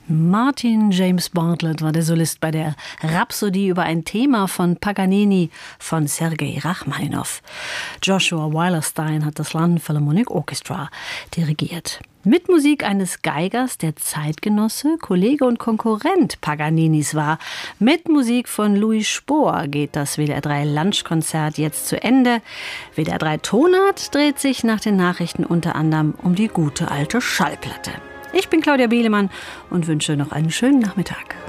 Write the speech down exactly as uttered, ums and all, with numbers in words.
Martin James Bartlett war der Solist bei der Rhapsodie über ein Thema von Paganini von Sergei Rachmaninow. Joshua Weilerstein hat das London Philharmonic Orchestra dirigiert. Mit Musik eines Geigers, der Zeitgenosse, Kollege und Konkurrent Paganinis war. Mit Musik von Louis Spohr geht das W D R drei Lunchkonzert jetzt zu Ende. W D R drei Tonart dreht sich nach den Nachrichten unter anderem um die gute alte Schallplatte. Ich bin Claudia Bielemann und wünsche noch einen schönen Nachmittag.